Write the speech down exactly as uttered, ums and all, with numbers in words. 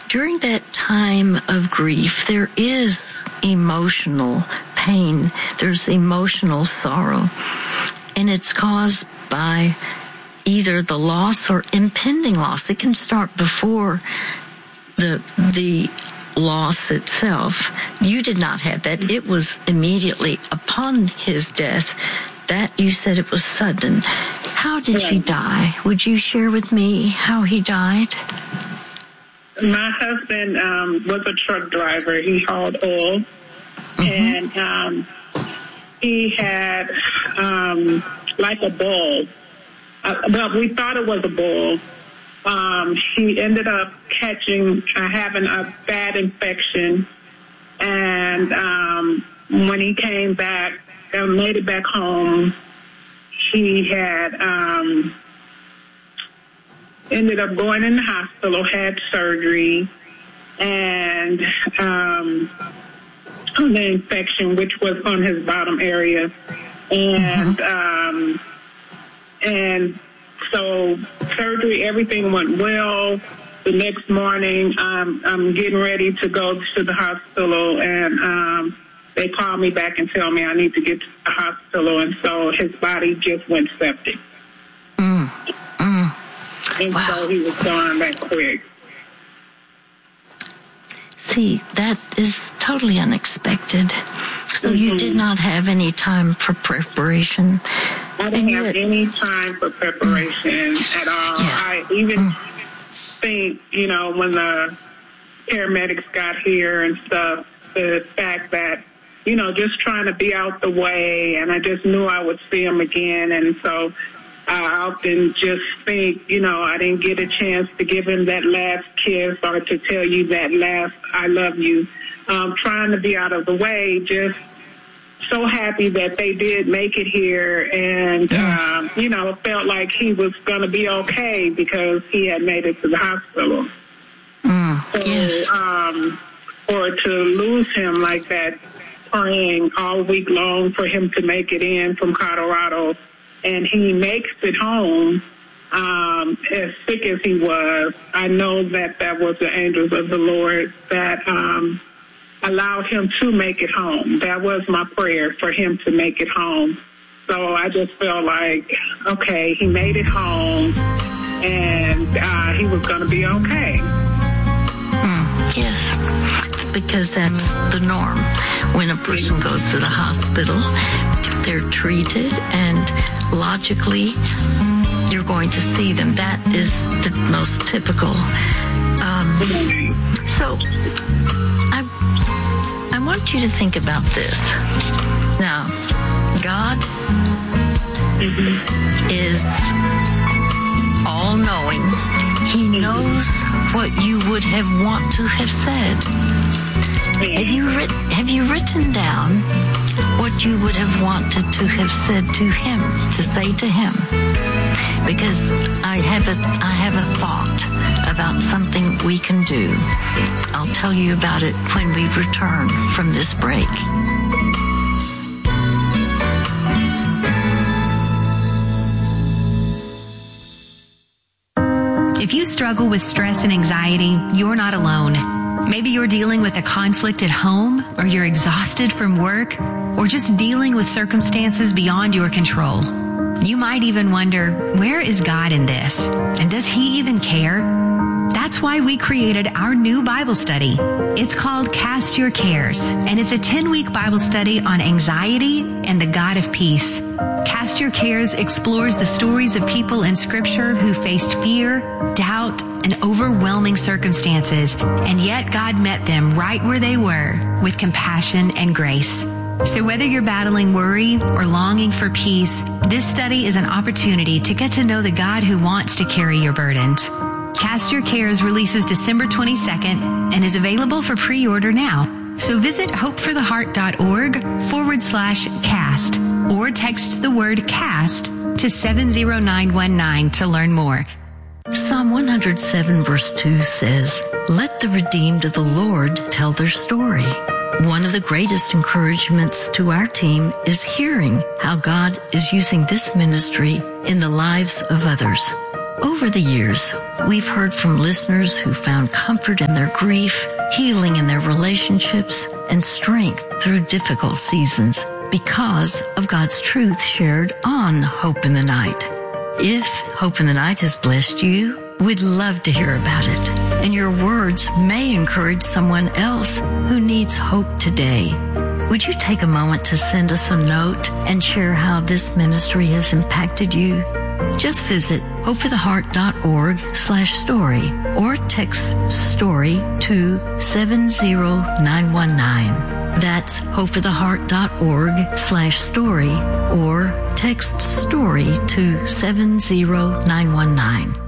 during that time of grief, there is emotional pain. There's emotional sorrow. And it's caused by either the loss or impending loss. It can start before the the loss itself. You did not have that. It was immediately upon his death. That you said it was sudden. How did he die? Would you share with me how he died? My husband um, was a truck driver. He hauled oil. Mm-hmm. And um, he had um, like a bull. Uh, well, we thought it was a bull. Um, he ended up catching, uh, having a bad infection. And um, when he came back and made it back home, he had um, ended up going in the hospital, had surgery, and um, the infection, which was on his bottom area. And mm-hmm. um, and so surgery, everything went well. The next morning, um, I'm getting ready to go to the hospital, and um, they call me back and tell me I need to get to the hospital, and so his body just went septic. Mm. Mm. And wow. so he was gone that quick. See, that is totally unexpected. So mm-hmm. you did not have any time for preparation. I didn't have yet, any time for preparation mm. at all. Yes. I even mm. think, you know, when the paramedics got here and stuff, the fact that, you know, just trying to be out the way, and I just knew I would see him again. And so I often just think, you know, I didn't get a chance to give him that last kiss or to tell you that last I love you. Um, trying to be out of the way, just so happy that they did make it here, and, yes. um, you know, felt like he was going to be okay because he had made it to the hospital. Mm, so, yes. um, or to lose him like that, praying all week long for him to make it in from Colorado, and he makes it home, um, as sick as he was. I know that that was the angels of the Lord that um, allowed him to make it home. That was my prayer, for him to make it home. So I just felt like, okay, he made it home, and uh, he was going to be okay. Mm, yes, because that's the norm. When a person goes to the hospital, they're treated, and logically, you're going to see them. That is the most typical. Um, so, I, I want you to think about this. Now, God mm-hmm. is all-knowing. He knows what you would have want to have said. Have you writ- have you written down what you would have wanted to have said to him, to say to him? Because I have a I have a thought about something we can do. I'll tell you about it when we return from this break. If you struggle with stress and anxiety, you're not alone. Maybe you're dealing with a conflict at home, or you're exhausted from work, or just dealing with circumstances beyond your control. You might even wonder, where is God in this? And does He even care? That's why we created our new Bible study. It's called Cast Your Cares, and it's a ten-week Bible study on anxiety and the God of peace. Cast Your Cares explores the stories of people in Scripture who faced fear, doubt, and overwhelming circumstances, and yet God met them right where they were with compassion and grace. So whether you're battling worry or longing for peace, this study is an opportunity to get to know the God who wants to carry your burdens. Cast Your Cares releases December twenty-second and is available for pre-order now. So visit hopefortheheart.org forward slash cast or text the word cast to seven zero nine one nine to learn more. Psalm one hundred seven verse two says, "Let the redeemed of the Lord tell their story." One of the greatest encouragements to our team is hearing how God is using this ministry in the lives of others. Over the years, we've heard from listeners who found comfort in their grief, healing in their relationships, and strength through difficult seasons because of God's truth shared on Hope in the Night. If Hope in the Night has blessed you, we'd love to hear about it. And your words may encourage someone else who needs hope today. Would you take a moment to send us a note and share how this ministry has impacted you? Just visit hopefortheheart.org slash story or text story to seven zero nine one nine. That's hopefortheheart.org slash story or text story to seven zero nine one nine.